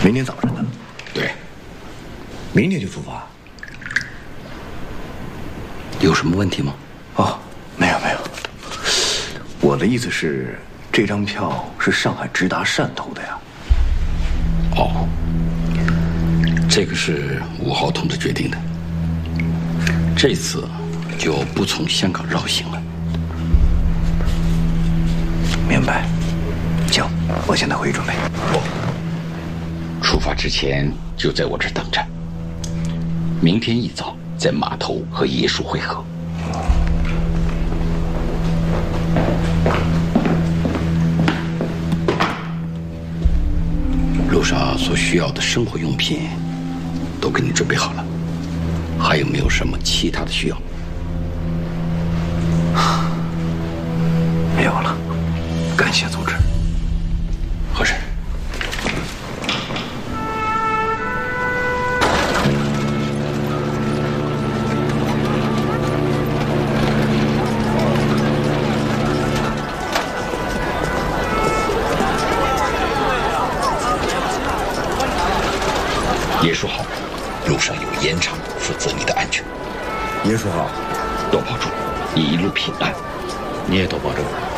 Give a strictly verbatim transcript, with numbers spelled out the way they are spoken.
明天早晨的。 对， 明天就出发。 有什么问题吗？ 哦，没有没有。我的意思是，这张票是上海直达汕头的呀。 哦，这个是吴浩同志决定的。这次就不从香港绕行了。 明白。行，我现在回去准备。 不，出发之前就在我这儿等着。明天一早在码头和叶叔会合。路上所需要的生活用品都给你准备好了，还有没有什么其他的需要？ 没有了，感谢组织。 何事？叶叔好，路上有严长负责你的安全。 叶叔好， 多保重，你一路平安。 你也多保重。